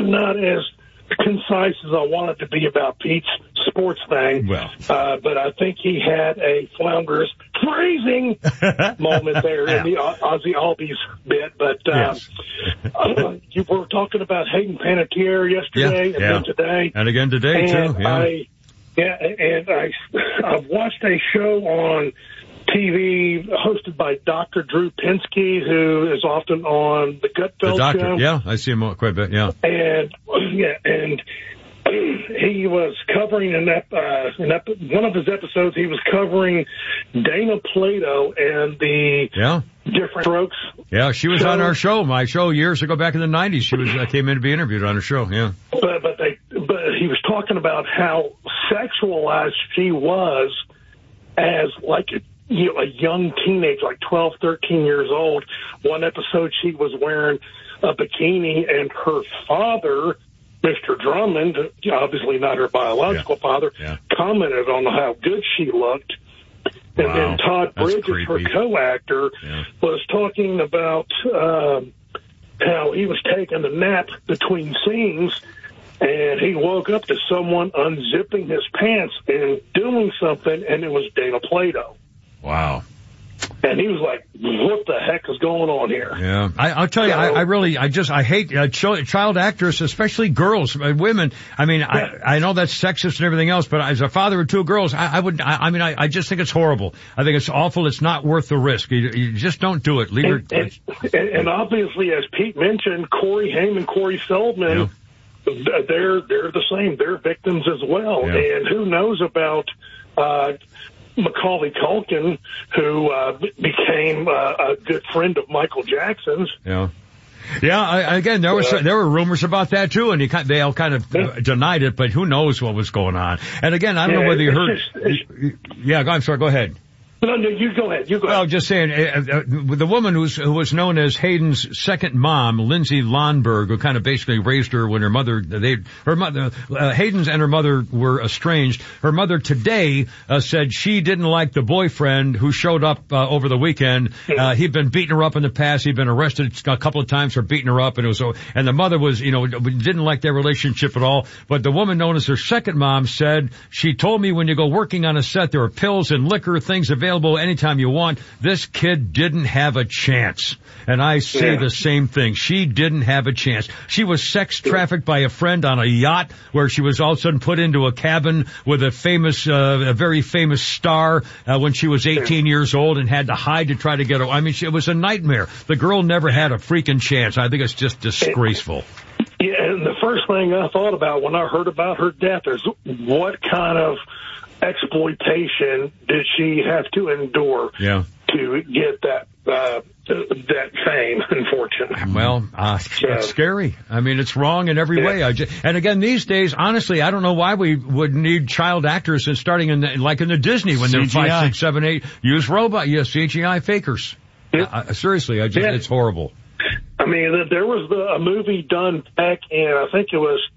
I'm not as concise as I wanted to be about Pete's sports thing. Well, but I think he had a flounders phrasing moment there in the Ozzy Albies bit. But you were talking about Hayden Panettiere yesterday and then today. And again today, and too. I've watched a show on TV hosted by Dr. Drew Pinsky, who is often on the Gutfeld show. Yeah, I see him quite a bit, yeah. And he was covering in one of his episodes, he was covering Dana Plato and the different strokes. Yeah, she was on our show, my show years ago back in the 90s. She came in to be interviewed on her show, yeah. But he was talking about how sexualized she was as like a young teenager, like 12, 13 years old. One episode she was wearing a bikini, and her father, Mr. Drummond, obviously not her biological father, commented on how good she looked. And then Todd Bridges, her co-actor, was talking about how he was taking a nap between scenes, and he woke up to someone unzipping his pants and doing something, and it was Dana Plato. Wow. And he was like, what the heck is going on here? Yeah. I'll tell you, I hate child actors, especially girls, women. I mean, I know that's sexist and everything else, but as a father of two girls, I just think it's horrible. I think it's awful. It's not worth the risk. You just don't do it. Leave her. And obviously, as Pete mentioned, Corey Haim and Corey Feldman, they're the same. They're victims as well. Yeah. And who knows about, Macaulay Culkin, who became a good friend of Michael Jackson's. Yeah. Yeah, again, there were rumors about that too, and they all kind of denied it, but who knows what was going on. And again, I don't know whether you heard. I'm sorry, go ahead. No, you go ahead. Well, just saying, the woman who was known as Hayden's second mom, Lindsay Lonberg, who kind of basically raised her when Hayden's and her mother were estranged. Her mother today said she didn't like the boyfriend who showed up over the weekend. He'd been beating her up in the past. He'd been arrested a couple of times for beating her up, and the mother was, didn't like their relationship at all. But the woman known as her second mom said, she told me when you go working on a set, there are pills and liquor, things available anytime you want. This kid didn't have a chance. And I say the same thing. She didn't have a chance. She was sex trafficked by a friend on a yacht where she was all of a sudden put into a cabin with a very famous star when she was 18 years old and had to hide to try to get her. I mean, it was a nightmare. The girl never had a freaking chance. I think it's just disgraceful. Yeah, and the first thing I thought about when I heard about her death is what kind of exploitation did she have to endure to get that fame, unfortunately. Well, it's scary. I mean, it's wrong in every way. And again, these days, honestly, I don't know why we would need child actors and starting in the Disney when they're 5, 6, 7, 8, use CGI fakers. Seriously, it's horrible. I mean, there was a movie done back in, I think it was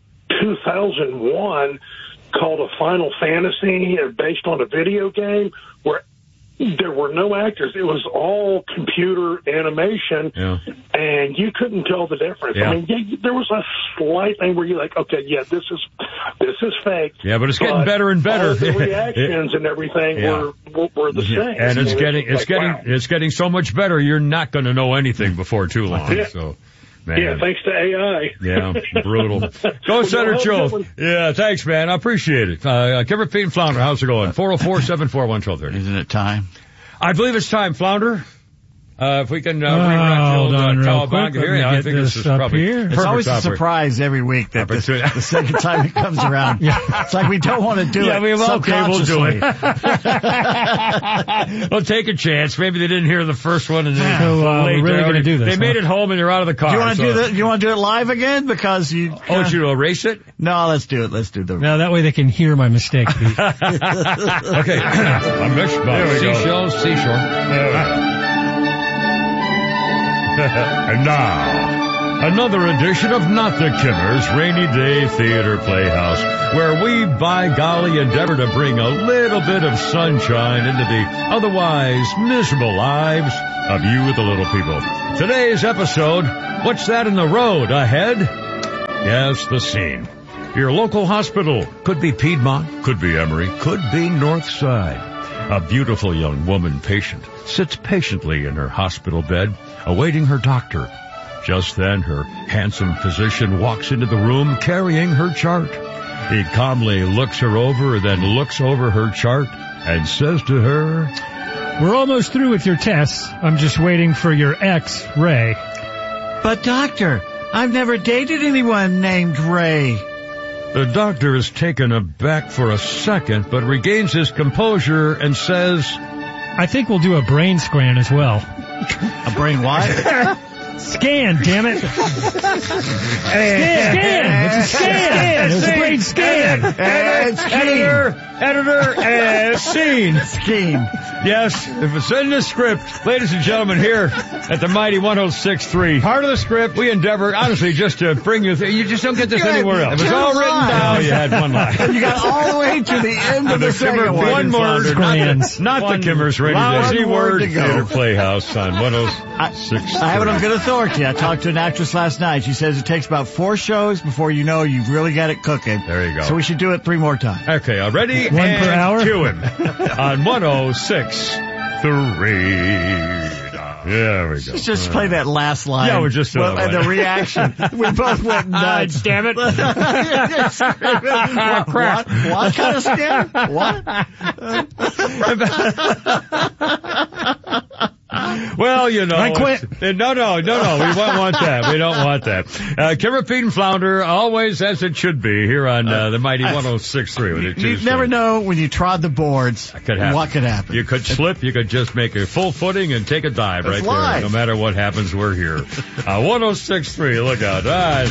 2001, called A Final Fantasy, based on a video game where there were no actors. It was all computer animation, and you couldn't tell the difference. Yeah. I mean, there was a slight thing where you're like, okay, this is fake. Yeah, but it's getting better and better. All the reactions and everything were the same. And it's getting so much better. You're not going to know anything before too long. So. Man. Yeah, thanks to AI. Yeah, brutal. Go, Senator Joe. Yeah, thanks, man. I appreciate it. Kimber, Pete, and Flounder, how's it going? 404-741-1230. Isn't it time? I believe it's time, Flounder. If we can hold on Cowabunga here, I think this is probably here. It's always a surprise every week that the second time it comes around. It's like we don't want to do it. We'll do it. We'll take a chance. Maybe they didn't hear the first one, and we're really going to do this. They made it home, and they're out of the car. You want to do that? You want to do it live again? Because you. Want you to erase it? No, let's do it. Let's do the. No, that way they can hear my mistake. Pete. Okay. I'm mixed by seashells, seashore. And now, another edition of Not the Kimmers Rainy Day Theater Playhouse, where we, by golly, endeavor to bring a little bit of sunshine into the otherwise miserable lives of you, the little people. Today's episode, What's That in the Road Ahead? Yes, the scene. Your local hospital. Could be Piedmont, could be Emory, could be Northside. A beautiful young woman patient sits patiently in her hospital bed, awaiting her doctor. Just then, her handsome physician walks into the room carrying her chart. He calmly looks her over, then looks over her chart and says to her, "We're almost through with your tests. I'm just waiting for your ex, Ray." But doctor, I've never dated anyone named Ray. The doctor is taken aback for a second, but regains his composure and says, "I think we'll do a brain scan as well." A brain what? Scan, damn it. Scan. It's a scan. It's a brain scan. Editor, and scene. Scheme. Yes, if it's in the script, ladies and gentlemen, here at the Mighty 106.3, part of the script, we endeavor, honestly, just to bring you you just don't get this anywhere else. It was all written down. You had one line. You got all the way to the end of the second one. One word. Not the Kimmers Radio. Word Z-Word Theater Playhouse on 106.3. I have it on good authority. I talked to an actress last night. She says it takes about 4 shows before you know you've really got it cooking. There you go. So we should do it 3 more times. Okay, ready? One per hour? Cue him on 106.3. There we go. Let's just play that last line. Yeah, we're just doing and the reaction. We both went nuts. Damn it. What kind of scam? What? Well, you know. I quit. No. We won't want that. We don't want that. Kimmer, Pete, and Flounder, always as it should be here on the Mighty 106.3. You never know when you trod the boards what could happen. You could slip. You could just make a full footing and take a dive right there. No matter what happens, we're here. 106.3. Look out.